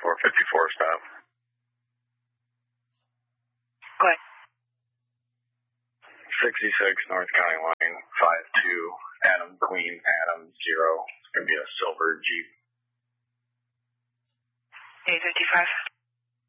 2454 stop. Go ahead. 66 North County Line, 52, Adam Queen, Adam 0. It's going to be a silver Jeep. 855.